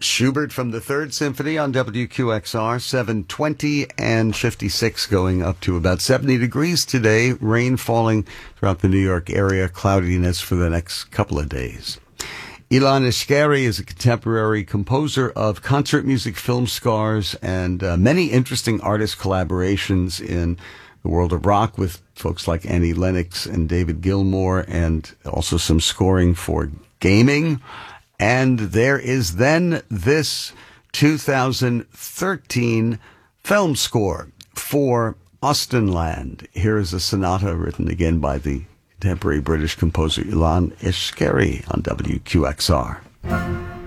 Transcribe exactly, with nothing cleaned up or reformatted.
Schubert from the Third Symphony on W Q X R, seven twenty and fifty-six, going up to about seventy degrees today. Rain falling throughout the New York area, cloudiness for the next couple of days. Ilan Eshkeri is a contemporary composer of concert music, film scores, and uh, many interesting artist collaborations in the world of rock with folks like Annie Lennox and David Gilmour, and also some scoring for gaming. And there is then this two thousand thirteen film score for Austenland. Here is a sonata written again by the contemporary British composer Ilan Eshkeri on W Q X R.